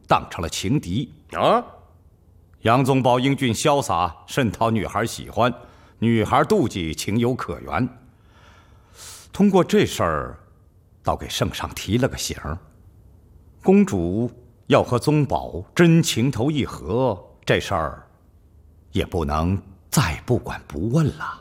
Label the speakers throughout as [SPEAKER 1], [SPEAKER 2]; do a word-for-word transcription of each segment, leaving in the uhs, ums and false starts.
[SPEAKER 1] 当成了情敌
[SPEAKER 2] 啊。
[SPEAKER 1] 杨宗保英俊潇洒，甚讨女孩喜欢，女孩妒忌，情有可原。通过这事儿，倒给圣上提了个醒儿：公主要和宗保真情投意合，这事儿也不能再不管不问了。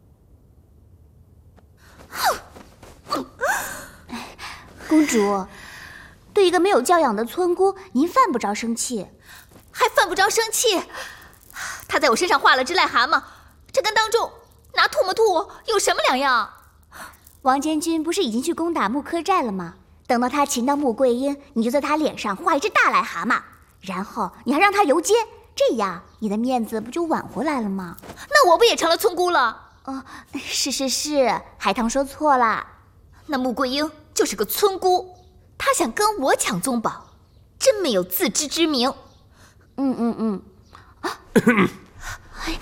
[SPEAKER 3] 公主，对一个没有教养的村姑，您犯不着生气。
[SPEAKER 4] 还犯不着生气？他在我身上画了只癞蛤蟆，这跟当众拿唾沫吐我有什么两样？
[SPEAKER 3] 王监军不是已经去攻打木柯寨了吗？等到他擒到穆桂英，你就在他脸上画一只大癞蛤蟆，然后你还让他游街，这样你的面子不就挽回来了吗？
[SPEAKER 4] 那我不也成了村姑了？
[SPEAKER 3] 哦，是是是，海棠说错了。
[SPEAKER 4] 那穆桂英就是个村姑，她想跟我抢宗保，真没有自知之明。
[SPEAKER 3] 嗯嗯嗯。啊
[SPEAKER 4] 哎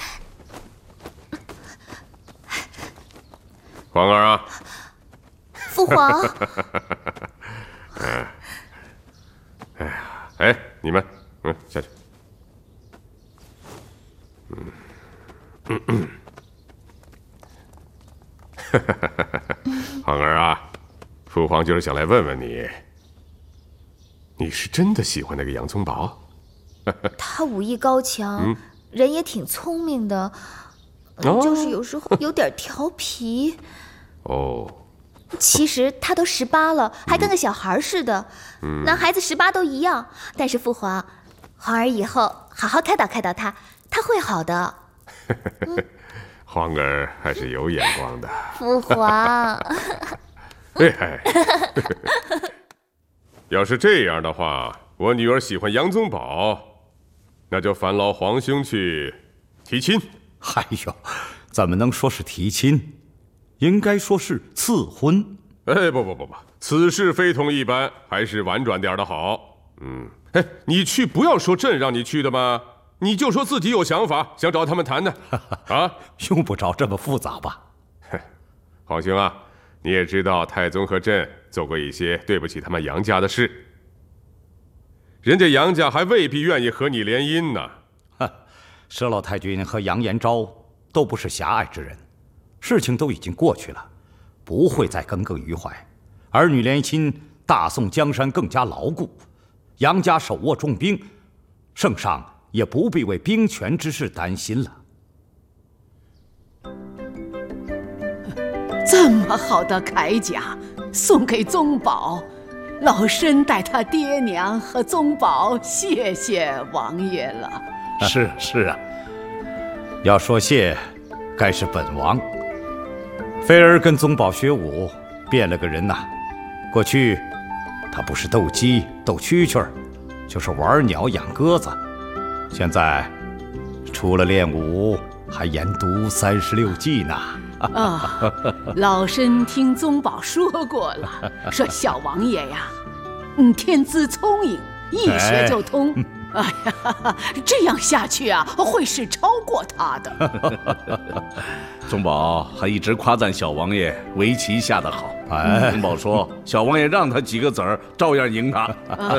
[SPEAKER 2] 皇儿啊，
[SPEAKER 4] 父皇。
[SPEAKER 2] 哎呀，哎，你们，嗯，下去。嗯嗯嗯。皇儿啊，父皇就是想来问问你，你是真的喜欢那个杨宗保？
[SPEAKER 4] 他武艺高强，
[SPEAKER 2] 嗯、
[SPEAKER 4] 人也挺聪明的，
[SPEAKER 2] 哦、
[SPEAKER 4] 就是有时候有点调皮。
[SPEAKER 2] 哦。
[SPEAKER 4] 其实他都十八了，还跟个小孩似的。
[SPEAKER 2] 嗯、
[SPEAKER 4] 男孩子十八都一样。但是父皇，皇儿以后好好开导开导他，他会好的。
[SPEAKER 2] 嗯、皇儿还是有眼光的。
[SPEAKER 4] 父皇。
[SPEAKER 2] 哎哎。要是这样的话，我女儿喜欢杨宗保，那就烦劳皇兄去提亲。
[SPEAKER 1] 哎呦，怎么能说是提亲？应该说是赐婚。
[SPEAKER 2] 哎，不不不不，此事非同一般，还是婉转点的好。嗯，哎，你去不要说朕让你去的嘛，你就说自己有想法，想找他们谈谈。啊，
[SPEAKER 1] 用不着这么复杂吧？
[SPEAKER 2] 皇兄啊，你也知道太宗和朕做过一些对不起他们杨家的事，人家杨家还未必愿意和你联姻呢。
[SPEAKER 1] 佘老太君和杨延昭都不是狭隘之人，事情都已经过去了，不会再耿耿于怀。儿女联亲，大宋江山更加牢固。杨家手握重兵，圣上也不必为兵权之事担心了。
[SPEAKER 5] 这么好的铠甲送给宗保，老身代他爹娘和宗保谢谢王爷了。
[SPEAKER 1] 是是啊，要说谢，该是本王。菲儿跟宗保学武，变了个人呐。过去他不是斗鸡、斗蛐蛐，就是玩鸟、养鸽子。现在除了练武，还研读三十六计呢。
[SPEAKER 5] 啊，老身听宗保说过了，说小王爷呀，嗯，天资聪颖，一学就通。哎哎呀，这样下去啊，会是超过他的。
[SPEAKER 6] 宗保还一直夸赞小王爷围棋下得好。
[SPEAKER 1] 哎，
[SPEAKER 6] 宗保说，小王爷让他几个子儿，照样赢他。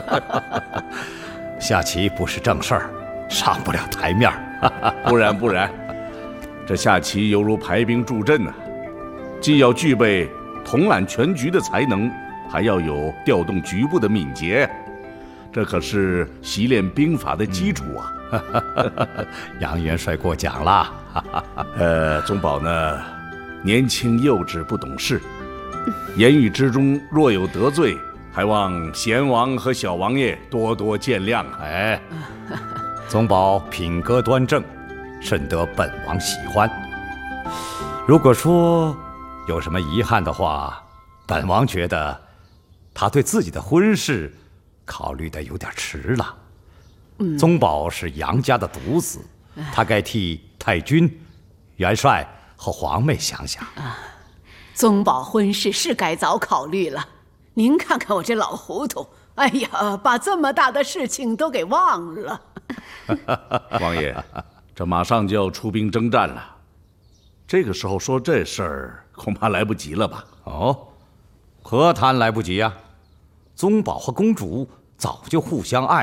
[SPEAKER 1] 下棋不是正事儿，上不了台面。
[SPEAKER 6] 不然不然，这下棋犹如排兵布阵呢、啊，既要具备统揽全局的才能，还要有调动局部的敏捷。这可是习练兵法的基础啊！
[SPEAKER 1] 嗯、杨元帅过奖了。
[SPEAKER 6] 呃，宗保呢，年轻幼稚不懂事，言语之中若有得罪，还望贤王和小王爷多多见谅。
[SPEAKER 1] 哎，宗保品格端正，甚得本王喜欢。如果说有什么遗憾的话，本王觉得他对自己的婚事考虑的有点迟了。嗯、宗保是杨家的独子，他该替太君、元帅和皇妹想想。
[SPEAKER 5] 啊，宗保婚事是该早考虑了。您看看我这老糊涂，哎呀，把这么大的事情都给忘了。
[SPEAKER 6] 王爷，这马上就要出兵征战了，这个时候说这事儿恐怕来不及了吧？
[SPEAKER 1] 哦，何谈来不及呀、啊？宗保和公主早就互相爱。